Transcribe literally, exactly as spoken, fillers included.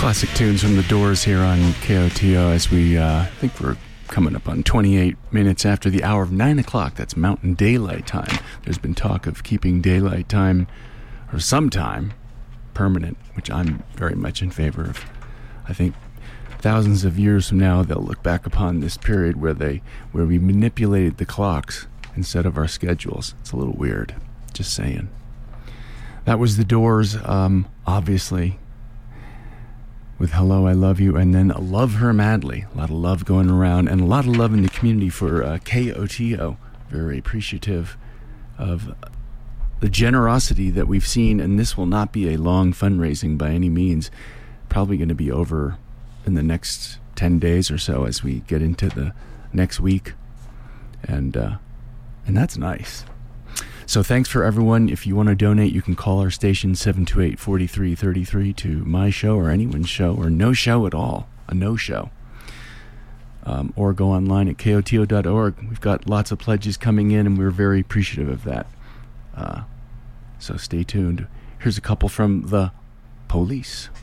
Classic tunes from the Doors here on K O T O as we, uh, I think we're coming up on twenty-eight minutes after the hour of nine o'clock. That's Mountain Daylight Time. There's been talk of keeping daylight time, or some time, permanent, which I'm very much in favor of. I think thousands of years from now, they'll look back upon this period where they, where we manipulated the clocks instead of our schedules. It's a little weird, just saying. That was the Doors, um, obviously, with Hello, I Love You, and then Love Her Madly. A lot of love going around, and a lot of love in the community for uh, K O T O. Very appreciative of the generosity that we've seen, and this will not be a long fundraising by any means. Probably going to be over in the next ten days or so as we get into the next week, and uh, and that's nice. So thanks for everyone. If you want to donate, you can call our station seven two eight, four three three three to my show or anyone's show, or no show at all, a no show. Um, or go online at K O T O dot org. We've got lots of pledges coming in, and we're very appreciative of that. Uh, so stay tuned. Here's a couple from the Police.